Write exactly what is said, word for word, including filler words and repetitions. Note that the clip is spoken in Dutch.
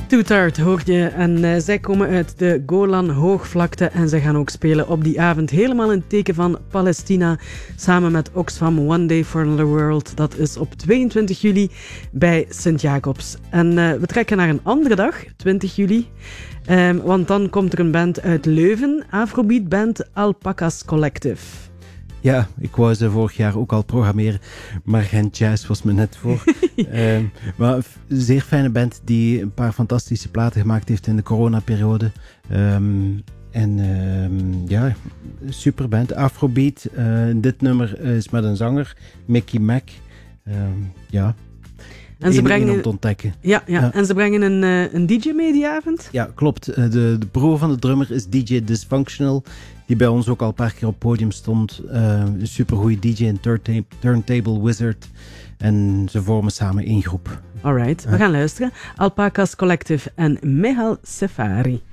Too-Tart hoor je en uh, zij komen uit de Golan Hoogvlakte en zij gaan ook spelen op die avond helemaal in het teken van Palestina samen met Oxfam One Day for the World. Dat is op tweeëntwintig juli bij Sint-Jacobs. En uh, we trekken naar een andere dag, twintig juli, um, want dan komt er een band uit Leuven, Afrobeat band Alpacas Collective. Ja, ik wou ze vorig jaar ook al programmeren, maar Gent Jazz was me net voor. um, maar een zeer fijne band die een paar fantastische platen gemaakt heeft in de coronaperiode. Um, en um, ja, super band. Afrobeat. Uh, dit nummer is met een zanger, Mickey Mac. Um, ja, en ze Eén, brengen om te ontdekken. Ja, ja. ja, en ze brengen een, uh, een D J mee die avond? Ja, klopt. De, de broer van de drummer is D J Dysfunctional, die bij ons ook al een paar keer op het podium stond. Uh, een supergoeie D J en turntable, turntable wizard. En ze vormen samen één groep. Alright, we gaan luisteren. Alpacas Collective en Mehal Sefari.